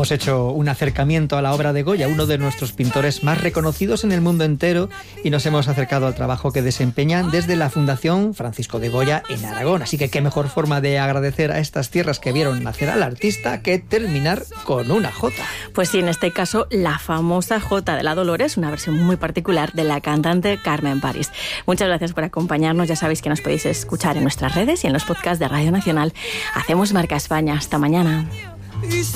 Hemos hecho un acercamiento a la obra de Goya, uno de nuestros pintores más reconocidos en el mundo entero, y nos hemos acercado al trabajo que desempeñan desde la Fundación Francisco de Goya en Aragón. Así que qué mejor forma de agradecer a estas tierras que vieron nacer al artista que terminar con una jota. Pues sí, en este caso la famosa Jota de la Dolores, una versión muy particular de la cantante Carmen París. Muchas gracias por acompañarnos. Ya sabéis que nos podéis escuchar en nuestras redes y en los podcasts de Radio Nacional. Hacemos Marca España. Hasta mañana.